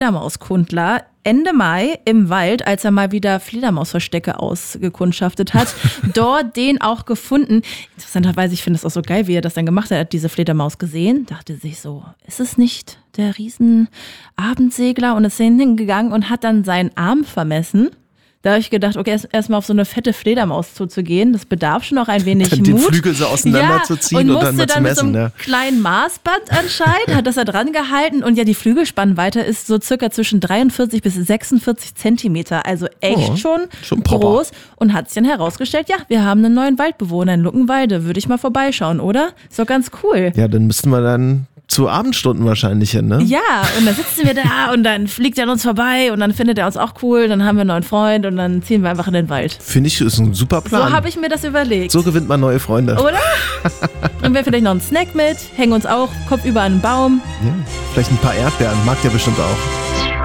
Fledermauskundler Ende Mai im Wald, als er mal wieder Fledermausverstecke ausgekundschaftet hat, dort den auch gefunden. Interessanterweise, ich finde es auch so geil, wie er das dann gemacht hat. Er hat diese Fledermaus gesehen, dachte sich so, ist es nicht der Riesenabendsegler? Und ist hingegangen und hat dann seinen Arm vermessen. Da habe ich gedacht, okay, erstmal auf so eine fette Fledermaus zuzugehen, das bedarf schon noch ein wenig dann Mut. Den Flügel so auseinanderzuziehen und dann mal zu messen. Und musste dann mit so einem kleinen Maßband anscheinend, hat das da dran gehalten. Und ja, die Flügelspannweite ist so circa zwischen 43 bis 46 Zentimeter. Also echt schon groß. Und hat sich dann herausgestellt, ja, wir haben einen neuen Waldbewohner in Luckenwalde. Würde ich mal vorbeischauen, oder? Ist doch ganz cool. Ja, dann müssten wir dann zu Abendstunden wahrscheinlich hin, ne? Ja, und dann sitzen wir da und dann fliegt er an uns vorbei und dann findet er uns auch cool, dann haben wir einen neuen Freund und dann ziehen wir einfach in den Wald. Finde ich, ist ein super Plan. So habe ich mir das überlegt. So gewinnt man neue Freunde. Oder? Und wir vielleicht noch einen Snack mit, hängen uns auch kopfüber an einen Baum. Ja, vielleicht ein paar Erdbeeren, mag der bestimmt auch.